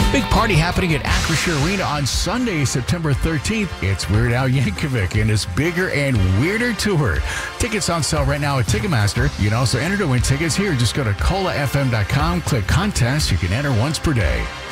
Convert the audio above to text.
Big party happening at Acrisure Arena on Sunday, September 13th. It's Weird Al Yankovic and his Bigger and Weirder Tour. Tickets on sale right now at Ticketmaster. You can also enter to win tickets here. Just go to colafm.com, click contest. You can enter once per day.